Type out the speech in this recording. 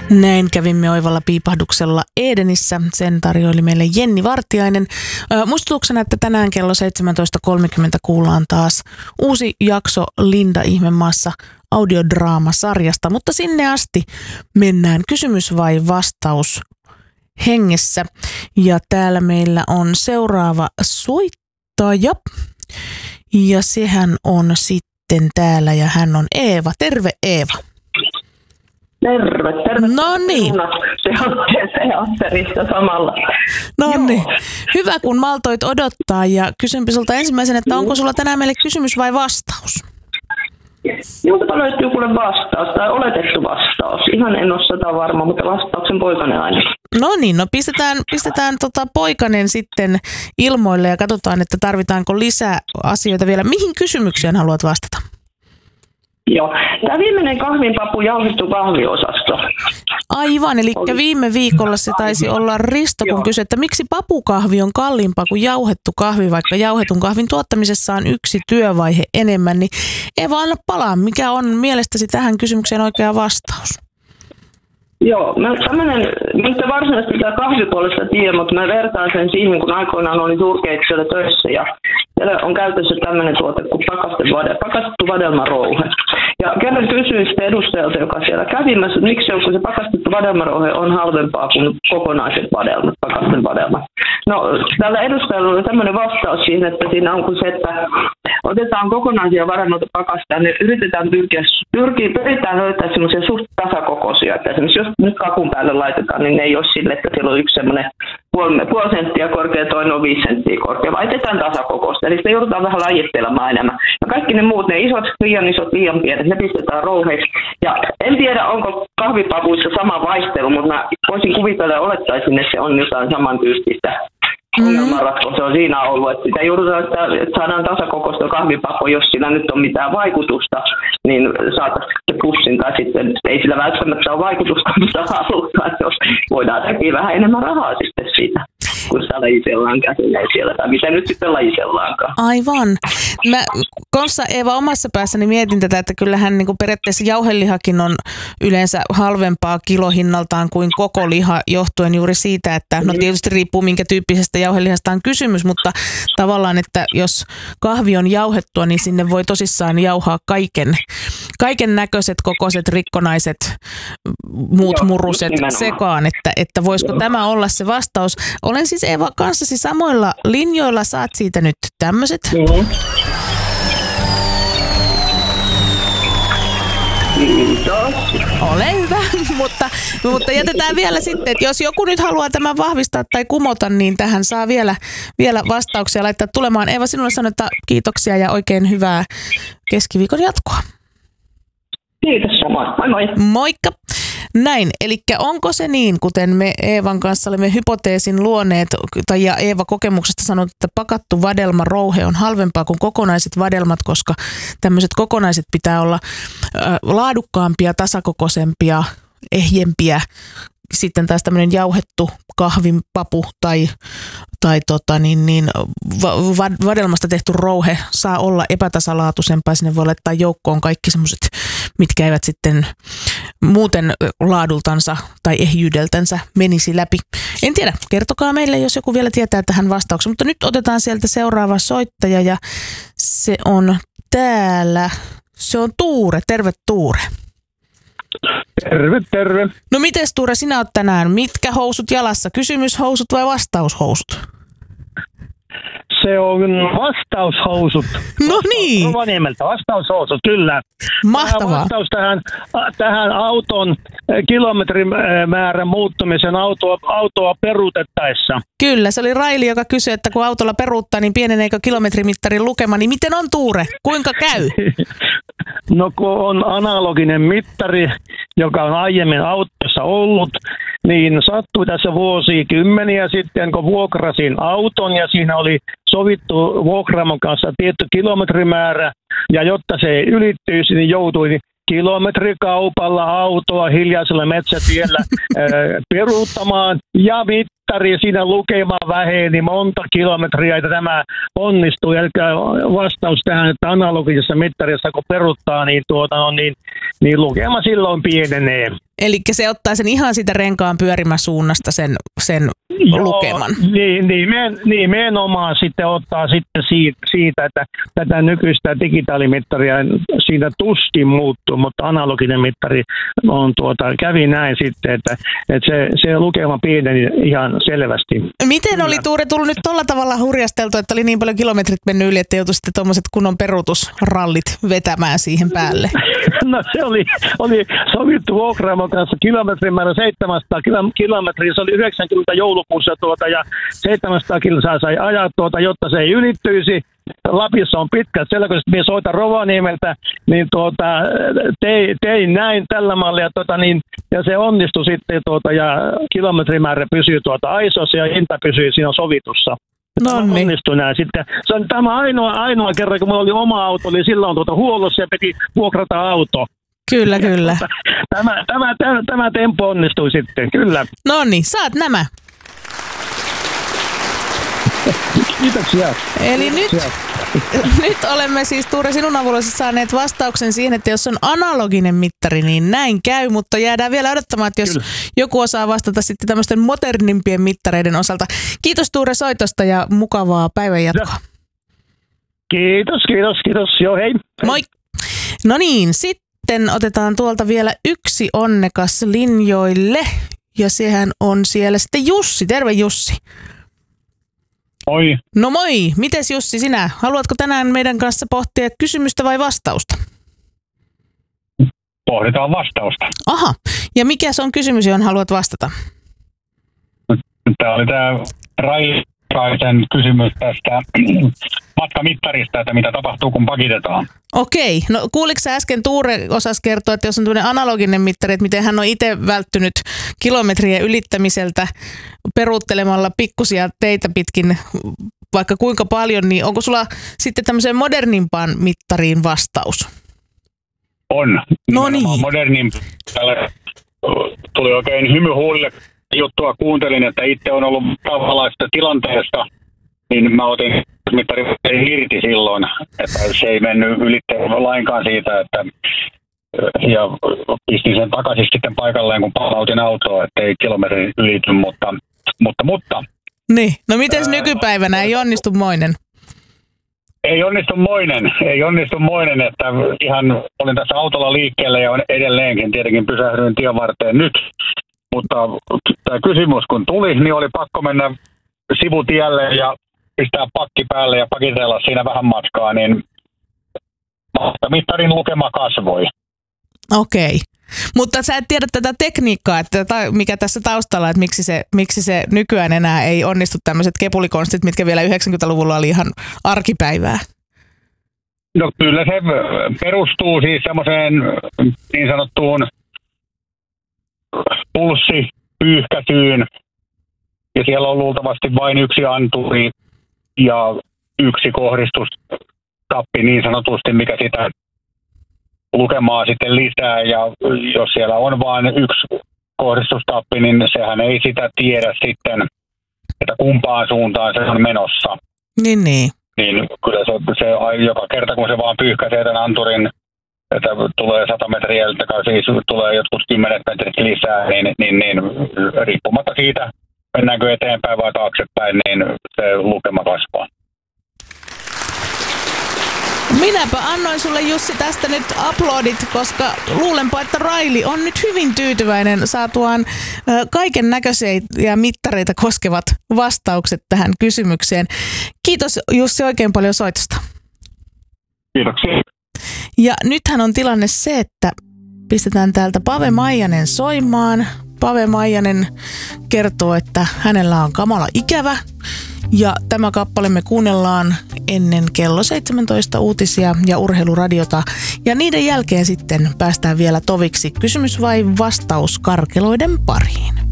Näin kävimme oivalla piipahduksella Edenissä. Sen tarjoili meille Jenni Vartiainen. Muistutuksena, että tänään kello 17.30 kuullaan taas uusi jakso Linda Ihmemaassa audiodraamasarjasta, mutta sinne asti mennään kysymys vai vastaus hengessä. Ja täällä meillä on seuraava soittaja ja sehän on sitten täällä ja hän on Eeva. Terve Eeva. Terve. No niin. Se on Asterista samalla. No niin. Hyvä, kun maltoit odottaa ja kysynpä sulta ensimmäisen, että onko sulla tänään meille kysymys vai vastaus? Minulta löytyy kuule vastaus tai oletettu vastaus. Ihan en ole sitä varma, mutta vastauksen poikainen aina. No niin, no pistetään poikanen sitten ilmoille ja katsotaan, että tarvitaanko lisää asioita vielä. Mihin kysymykseen haluat vastata? Joo. Tämä viimeinen kahvinpapu jauhettu kahviosasto. Aivan, eli viime viikolla se taisi olla Risto, kun kysyi, että miksi papukahvi on kalliimpaa kuin jauhettu kahvi, vaikka jauhetun kahvin tuottamisessa on yksi työvaihe enemmän. Niin Eeva, anna palaa, mikä on mielestäsi tähän kysymykseen oikea vastaus? Joo, mä en varsinaisesti sitä kahvipuolesta tiedä, mutta mä vertaan sen siihen, kun aikoinaan olin suurkeittiöllä töissä ja siellä on käytössä tämmöinen tuote kuin pakastettu vadelmarouhe. Ja kerran kysyin sitten edustajalta, joka siellä kävi, että miksi joku se pakastettu vadelmarouhe on halvempaa kuin kokonaiset vadelmat, pakasten vadelmat. No, tällä edustajalla oli tämmöinen vastaus siihen, että siinä on se, että otetaan kokonaisia vadelmia pakastaa, niin yritetään pyritään löytää semmoisia suht tasakokoisia, että esimerkiksi jos nyt kakun päälle laitetaan, niin ne ei ole sille, että siellä on yksi semmoinen puoli senttiä korkea, toinen on 5 senttiä korkea. Laitetaan tasakokoista, eli sitä joudutaan vähän lajittelemaan enemmän. Ja kaikki ne muut, ne isot, liian pienet, ne pistetään rouheiksi. Ja en tiedä, onko kahvipavuissa sama vaihtelu, mutta mä voisin kuvitella ja olettaisin, että se on jotain samantyyppistä. Ongelmanratkaisu on siinä ollut, että sitä joudutaan, että saadaan tasakokoista kahvipapua, jos sillä nyt on mitään vaikutusta, niin saataisiin se pussin tai sitten ei sillä välttämättä ole vaikutusta, mutta halutaan, jos voidaan tehdä vähän enemmän rahaa sitten siitä, kun sitä lajisellaan käsillä siellä, tai mitä nyt sitten lajisellaankaan. Aivan. Mä kanssa Eeva omassa päässäni mietin tätä, että kyllähän niin kuin periaatteessa jauhelihakin on yleensä halvempaa kilohinnaltaan kuin koko liha, johtuen juuri siitä, että no tietysti riippuu minkä tyyppisestä jauhelihasta on kysymys, mutta tavallaan, että jos kahvi on jauhettua, niin sinne voi tosissaan jauhaa kaiken näköiset, kokoiset, rikkonaiset, muut muruset sekaan, että voisiko tämä olla se vastaus. Olen siis Eeva kanssasi samoilla linjoilla, saat siitä nyt tämmöiset. Ole hyvä, mutta jätetään vielä sitten, että jos joku nyt haluaa tämän vahvistaa tai kumota, niin tähän saa vielä vastauksia laittaa tulemaan. Eeva, sinulle sanotaan kiitoksia ja oikein hyvää keskiviikon jatkoa. Kiitos samoin. Moi moi. Moikka. Näin, eli onko se niin, kuten me Eevan kanssa olemme hypoteesin luoneet, ja Eeva kokemuksesta sanoi, että pakattu vadelmarouhe on halvempaa kuin kokonaiset vadelmat, koska tämmöiset kokonaiset pitää olla laadukkaampia, tasakokoisempia, ehjempiä. Sitten taas tämmöinen jauhettu kahvinpapu tai vadelmasta tehty rouhe saa olla epätasalaatuisempaa. Sinne voi laittaa joukkoon kaikki semmoiset, mitkä eivät sitten muuten laadultansa tai ehjyydeltänsä menisi läpi. En tiedä, kertokaa meille, jos joku vielä tietää tähän vastauksen. Mutta nyt otetaan sieltä seuraava soittaja ja se on täällä. Se on Tuure. Terve Tuure. Terve. No mites Tuure, sinä oot tänään? Mitkä housut jalassa? Kysymyshousut vai vastaushousut? Se on vastaushousut. No niin. Rovaniemeltä vastaushousut, kyllä. Mahtavaa. Vastaus tähän auton kilometrimäärän muuttumisen autoa peruutettaessa. Kyllä, se oli Raili, joka kysyi, että kun autolla peruuttaa, niin pieneneekö kilometrimittarin lukema, niin miten on Tuure? Kuinka käy? No kun on analoginen mittari, joka on aiemmin autossa ollut, niin sattui tässä vuosikymmeniä sitten, kun vuokrasin auton ja siinä oli sovittu vuokraamon kanssa tietty kilometrimäärä ja jotta se ylittyisi, niin joutuin kilometrikaupalla autoa hiljaisella metsätiellä peruuttamaan ja mittari siinä lukema väheni monta kilometriä, että tämä onnistuu. Eli vastaus tähän, että analogisessa mittarissa kun peruuttaa, niin niin lukema silloin pienenee. Eli se ottaa sen ihan siitä renkaan pyörimäsuunnasta sen lukeman. Nimenomaan sitten ottaa sitten siitä, että tätä nykyistä digitaalimittaria siitä tuskin muuttuu, mutta analoginen mittari on kävi näin sitten, että se lukema pieneni ihan selvästi. Miten oli Tuure tullut nyt tuolla tavalla hurjasteltu, että oli niin paljon kilometrit mennyt yli, että joutui sitten tuommoiset kunnon peruutusrallit vetämään siihen päälle? No se oli sovittu vuokraamon kanssa kilometrimäärä 700 kilometriä, se oli 90 joulukuussa ja 700 kilsaa sai ajaa jotta se ei ylittyisi. Lapissa on pitkät selkoiset, minä soitan Rovaniemeltä, niin tein näin tällä mallia, ja se onnistui sitten, ja kilometrimäärä pysyy aisossa ja hinta pysyy siinä sovitussa. Onnistui näin sitten. Se on tämä ainoa kerran, kun minulla oli oma auto, oli silloin huollossa ja piti vuokrata auto. Kyllä. Tämä tempo onnistui sitten, kyllä. No niin, saat nämä. Kiitoksia. Eli nyt olemme siis Tuure sinun avullasi saaneet vastauksen siihen, että jos on analoginen mittari, niin näin käy, mutta jäädään vielä odottamaan, että jos joku osaa vastata sitten tämmöisten modernimpien mittareiden osalta. Kiitos Tuure soitosta ja mukavaa päivänjatkoa. Kiitos. Joo, hei. Moi. No niin, sitten otetaan tuolta vielä yksi onnekas linjoille ja sehän on siellä sitten Jussi. Terve Jussi. Moi. No moi. Mites Jussi sinä? Haluatko tänään meidän kanssa pohtia kysymystä vai vastausta? Pohditaan vastausta. Aha. Ja mikä se on kysymys, johon haluat vastata? Tämä oli tämä Raisen kysymys tästä matkamittarista, että mitä tapahtuu, kun pakitetaan. Okei. No kuuliko sä äsken Tuure osasi kertoa, että jos on tämmöinen analoginen mittari, että miten hän on itse välttynyt kilometrien ylittämiseltä peruuttelemalla pikkusia teitä pitkin vaikka kuinka paljon, niin onko sulla sitten tämmöiseen modernimpaan mittariin vastaus? On. No niin. Modernin tuli oikein hymy huulille juttua kuuntelin, että itse on ollut tavallaisesta tilanteesta, niin mä otin mittarin irti silloin, että se ei mennyt ylittämään lainkaan siitä, että ja pistin sen takaisin sitten paikalleen, kun palautin autoa, ettei kilometri ylity, mutta. Niin, no mites nykypäivänä, ei onnistu moinen? Ei onnistu moinen, että ihan olin tässä autolla liikkeellä ja edelleenkin tietenkin pysähdyin tien varteen nyt. Mutta tämä kysymys kun tuli, niin oli pakko mennä sivutielle ja pistää pakki päälle ja pakitella siinä vähän matkaa, niin mittarin lukema kasvoi. Okei. Mutta sä et tiedä tätä tekniikkaa, että mikä tässä taustalla, että miksi se nykyään enää ei onnistu tämmöiset kepulikonstit, mitkä vielä 90-luvulla oli ihan arkipäivää? No kyllä se perustuu siis semmoiseen niin sanottuun pulssipyyhkäisyyn, ja siellä on luultavasti vain yksi anturi ja yksi kohdistustappi niin sanotusti, mikä sitä lukemaa sitten lisää, ja jos siellä on vain yksi kohdistustappi, niin sehän ei sitä tiedä sitten, että kumpaan suuntaan se on menossa. Niin. Niin kyllä se joka kerta, kun se vaan pyyhkäisee tämän anturin, että tulee 100 metriä, siis tulee jotkut 10 metrit lisää, niin riippumatta siitä, mennäänkö eteenpäin vai taaksepäin, niin se lukema kasvaa. Minäpä annoin sulle Jussi tästä nyt uploadit, koska luulenpa, että Raili on nyt hyvin tyytyväinen saatuaan kaiken näköisiä mittareita koskevat vastaukset tähän kysymykseen. Kiitos Jussi oikein paljon soitosta. Kiitoksia. Ja nythän on tilanne se, että pistetään täältä Pave Maijanen soimaan. Pave Maijanen kertoo, että hänellä on kamala ikävä. Ja tämä kappale me kuunnellaan ennen kello 17 uutisia ja urheiluradiota. Ja niiden jälkeen sitten päästään vielä toviksi. Kysymys vai vastaus karkeloiden pariin?